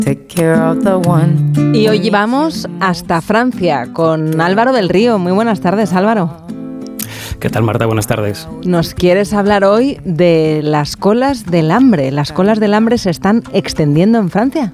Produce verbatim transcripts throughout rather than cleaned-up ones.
Y hoy vamos hasta Francia con Álvaro del Río. Muy buenas tardes, Álvaro. ¿Qué tal, Marta? Buenas tardes. Nos quieres hablar hoy de las colas del hambre. ¿Las colas del hambre se están extendiendo en Francia?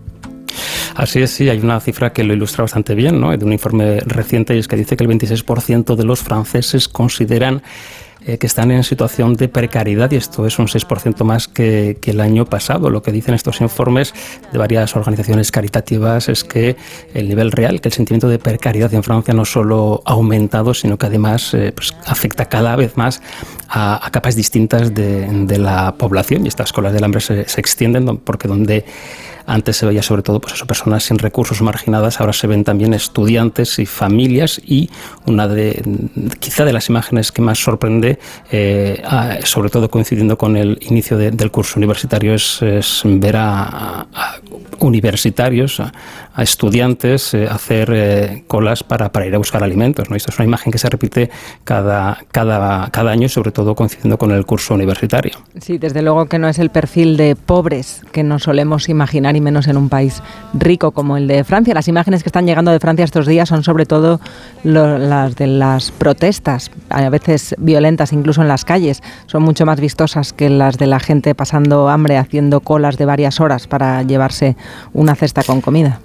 Así es, sí, hay una cifra que lo ilustra bastante bien, ¿no? De un informe reciente, y es que dice que el veintiséis por ciento de los franceses consideran eh, que están en situación de precariedad, y esto es un seis por ciento más que, que el año pasado. Lo que dicen estos informes de varias organizaciones caritativas es que el nivel real, que el sentimiento de precariedad en Francia no solo ha aumentado, sino que además eh, pues afecta cada vez más a, a capas distintas de, de la población, y estas colas del hambre se, se extienden porque donde antes se veía sobre todo pues eso, personas sin recursos marginadas, ahora se ven también estudiantes y familias, y una de quizá de las imágenes que más sorprende, eh, a, sobre todo coincidiendo con el inicio de, del curso universitario, es, es ver a, a, a universitarios, a, a estudiantes eh, hacer eh, colas para, para ir a buscar alimentos, ¿no? Esto es una imagen que se repite cada, cada, cada año, sobre todo coincidiendo con el curso universitario. Sí, desde luego que no es el perfil de pobres que nos solemos imaginar, y menos en un país rico como el de Francia. Las imágenes que están llegando de Francia estos días son sobre todo lo, las de las protestas, a veces violentas incluso en las calles. Son mucho más vistosas que las de la gente pasando hambre, haciendo colas de varias horas para llevarse una cesta con comida.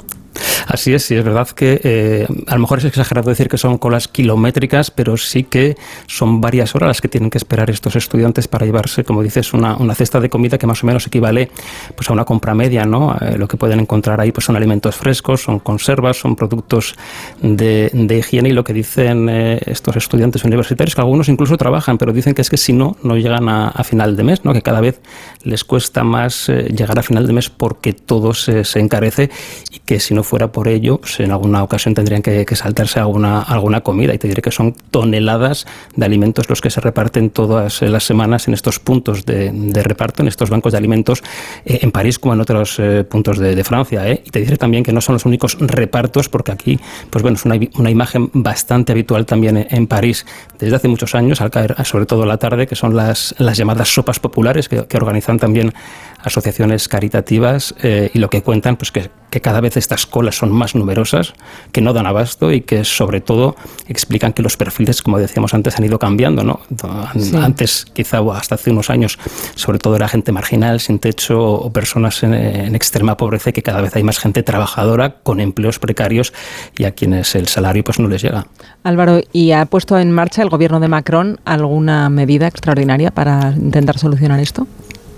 Así es, sí, es verdad que eh, a lo mejor es exagerado decir que son colas kilométricas, pero sí que son varias horas las que tienen que esperar estos estudiantes para llevarse, como dices, una, una cesta de comida que más o menos equivale pues a una compra media, ¿no? Eh, lo que pueden encontrar ahí pues son alimentos frescos, son conservas, son productos de, de higiene, y lo que dicen eh, estos estudiantes universitarios, que algunos incluso trabajan, pero dicen que es que si no, no llegan a, a final de mes, ¿no? Que cada vez les cuesta más eh, llegar a final de mes porque todo se, se encarece, y que si no fuera por ello, pues en alguna ocasión tendrían que, que saltarse alguna, alguna comida, y te diré que son toneladas de alimentos los que se reparten todas las semanas en estos puntos de, de reparto, en estos bancos de alimentos, eh, en París como en otros eh, puntos de, de Francia, ¿eh? Y te diré también que no son los únicos repartos, porque aquí, pues bueno, es una, una imagen bastante habitual también en, en París desde hace muchos años, al caer sobre todo la tarde, que son las, las llamadas sopas populares que, que organizan también asociaciones caritativas, eh, y lo que cuentan, pues que, que cada vez estas colas son más numerosas, que no dan abasto, y que sobre todo explican que los perfiles, como decíamos antes, han ido cambiando, ¿no? Sí. Antes, quizá hasta hace unos años, sobre todo era gente marginal, sin techo, o personas en, en extrema pobreza, y que cada vez hay más gente trabajadora con empleos precarios y a quienes el salario pues no les llega. Álvaro, ¿y ha puesto en marcha el gobierno de Macron alguna medida extraordinaria para intentar solucionar esto?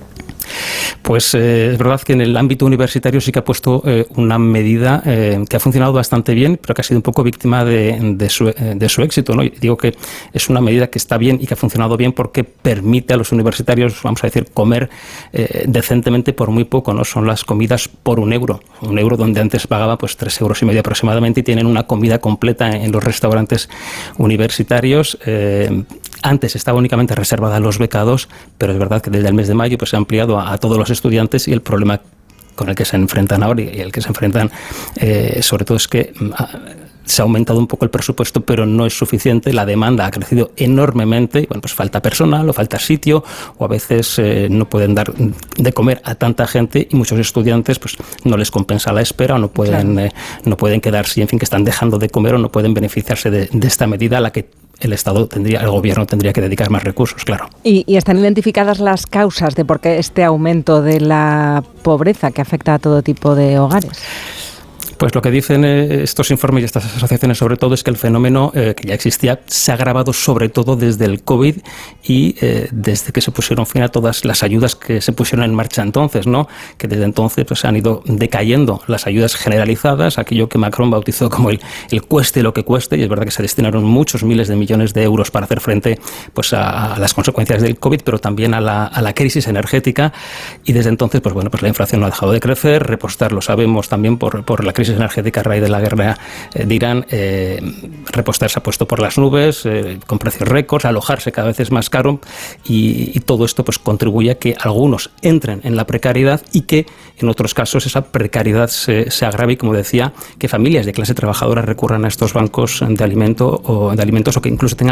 Pues eh, es verdad que en el ámbito universitario sí que ha puesto eh, una medida eh, que ha funcionado bastante bien, pero que ha sido un poco víctima de, de, su, de su éxito, ¿no? Y digo que es una medida que está bien y que ha funcionado bien porque permite a los universitarios, vamos a decir, comer eh, decentemente por muy poco, ¿no? Son las comidas por un euro, un euro donde antes pagaba pues tres euros y medio aproximadamente, y tienen una comida completa en los restaurantes universitarios. Eh, antes estaba únicamente reservada a los becados, pero es verdad que desde el mes de mayo pues se ha ampliado a, a todos los estudiantes, y el problema con el que se enfrentan ahora y el que se enfrentan eh, sobre todo es que a, se ha aumentado un poco el presupuesto, pero no es suficiente. La demanda ha crecido enormemente y bueno, pues falta personal o falta sitio, o a veces eh, no pueden dar de comer a tanta gente, y muchos estudiantes pues no les compensa la espera, o no pueden, claro. eh, no pueden quedarse, en fin, que están dejando de comer, o no pueden beneficiarse de, de esta medida a la que el Estado tendría, el gobierno tendría que dedicar más recursos, claro. ¿Y, y están identificadas las causas de por qué este aumento de la pobreza que afecta a todo tipo de hogares? Pues lo que dicen eh, estos informes y estas asociaciones sobre todo es que el fenómeno eh, que ya existía se ha agravado sobre todo desde el COVID y eh, desde que se pusieron fin a todas las ayudas que se pusieron en marcha entonces, ¿no? Que desde entonces pues han ido decayendo las ayudas generalizadas, aquello que Macron bautizó como el, el cueste lo que cueste, y es verdad que se destinaron muchos miles de millones de euros para hacer frente pues a, a las consecuencias del COVID, pero también a la, a la crisis energética, y desde entonces pues bueno, pues la inflación no ha dejado de crecer, repostar lo sabemos también por, por la crisis energética a raíz de la guerra eh, de Irán, eh, repostar se ha puesto por las nubes, eh, con precios récords, alojarse cada vez es más caro, y, y todo esto pues contribuye a que algunos entren en la precariedad y que en otros casos esa precariedad se, se agrave, y como decía, que familias de clase trabajadora recurran a estos bancos de alimento o de alimentos, o que incluso tengan